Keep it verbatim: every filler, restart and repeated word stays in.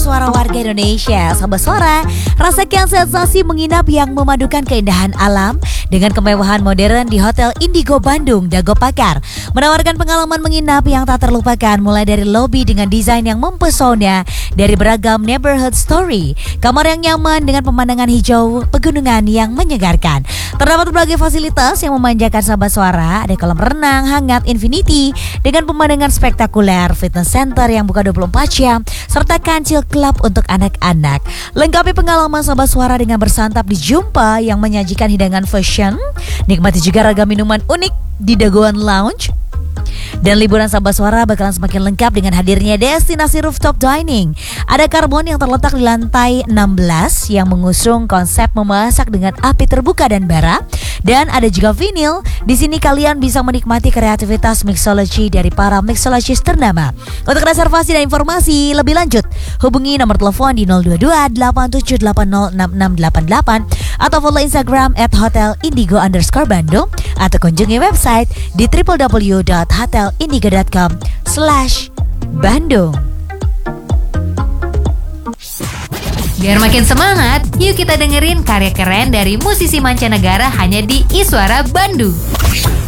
suara warga Indonesia. Sobat Suara, rasakan sensasi menginap yang memadukan keindahan alam dengan kemewahan modern di Hotel Indigo Bandung, Dago Pakar. Menawarkan pengalaman menginap yang tak terlupakan, mulai dari lobi dengan desain yang mempesona, dari beragam neighborhood story, kamar yang nyaman dengan pemandangan hijau, pegunungan yang menyegarkan. Terdapat berbagai fasilitas yang memanjakan Sobat Suara. Ada kolam renang hangat infinity dengan pemandangan spektakuler, fitness center yang buka dua puluh empat jam, serta kancil club untuk anak-anak. Lengkapi pengalaman Sobat Suara dengan bersantap di Jumpa yang menyajikan hidangan fashion. Nikmati juga ragam minuman unik di Dagoan Lounge. Dan liburan Sobat Suara bakalan semakin lengkap dengan hadirnya destinasi rooftop dining. Ada Karbon yang terletak di lantai enam belas yang mengusung konsep memasak dengan api terbuka dan bara. Dan ada juga Vinyl. Di sini kalian bisa menikmati kreativitas mixology dari para mixologist ternama. Untuk reservasi dan informasi lebih lanjut, hubungi nomor telepon di nol dua dua delapan tujuh delapan nol enam enam delapan delapan atau follow Instagram at hotel indigo underscore Bandung, atau kunjungi website di w w w dot hotel indigo dot com slash Bandung. Biar makin semangat, yuk kita dengerin karya keren dari musisi mancanegara hanya di Iswara Bandung.